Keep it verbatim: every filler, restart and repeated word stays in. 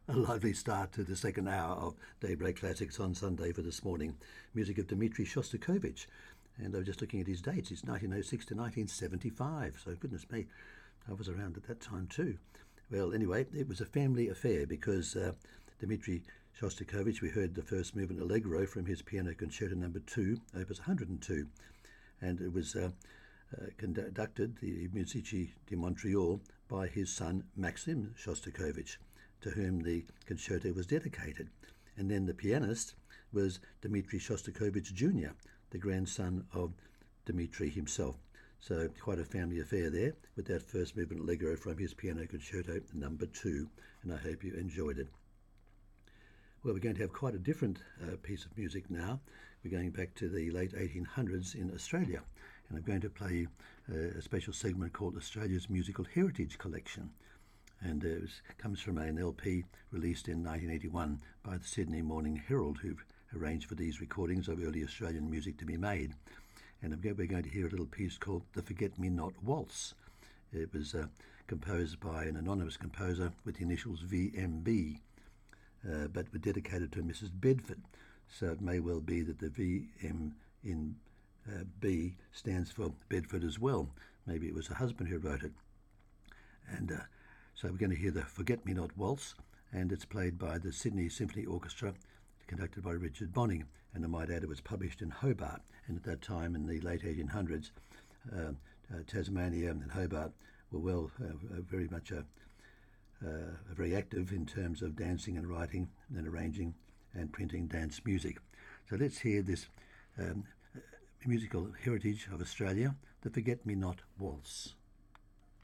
A lively start to the second hour of Daybreak Classics on Sunday for this morning. Music of Dmitri Shostakovich. And I was just looking at his dates. It's nineteen oh six to nineteen seventy-five. So goodness me, I was around at that time too. Well, anyway, it was a family affair because uh, Dmitri Shostakovich, we heard the first movement Allegro from his Piano Concerto Number Two, Opus one hundred two. And it was uh, uh, conducted, the Musici di Montreal, by his son Maxim Shostakovich, to whom the concerto was dedicated. And then the pianist was Dmitri Shostakovich Junior, the grandson of Dmitri himself. So quite a family affair there with that first movement Allegro from his Piano Concerto Number Two, and I hope you enjoyed it. Well, we're going to have quite a different uh, piece of music now. We're going back to the late eighteen hundreds in Australia, and I'm going to play uh, a special segment called Australia's Musical Heritage Collection. And uh, it comes from an L P released in nineteen eighty-one by the Sydney Morning Herald, who've arranged for these recordings of early Australian music to be made. And we're going to hear a little piece called The Forget-Me-Not Waltz. It was uh, composed by an anonymous composer with the initials V M B, uh, but were dedicated to Missus Bedford. So it may well be that the V M in uh, B stands for Bedford as well. Maybe it was her husband who wrote it. And uh, So we're going to hear the Forget-Me-Not Waltz, and it's played by the Sydney Symphony Orchestra, conducted by Richard Bonning. And I might add it was published in Hobart, and at that time in the late eighteen hundreds, uh, uh, Tasmania and Hobart were well, uh, uh, very much uh, uh, very active in terms of dancing and writing and arranging and printing dance music. So let's hear this um, musical heritage of Australia, the Forget-Me-Not Waltz.